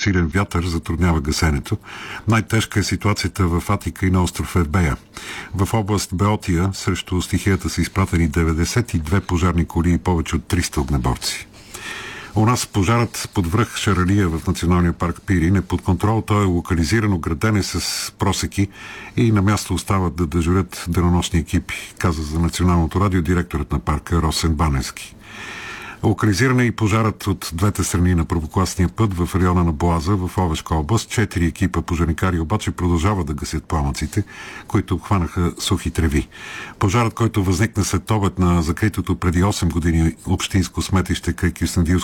силен вятър затруднява гасенето. Най-тежка е ситуацията в Атика и на остров Ербея. В област Беотия срещу стихията са изпратени 92 пожарни коли и повече от 300 огнеборци. У нас пожарът под връх Шаралия в Националния парк Пирин е под контрол. Той е локализиран, ограден е с просеки и на място остават да дежурят денонощни екипи, каза за Националното радио директорът на парка Росен Баневски. Локализиран е и пожарът от двете страни на първокласния път в района на Боаза в Овешка област. 4 екипа пожарникари обаче продължават да гасят пламъците, които обхванаха сухи треви. Пожарът, който възникна след обед на закритото преди 8 години общинско сметище край Кюстендилското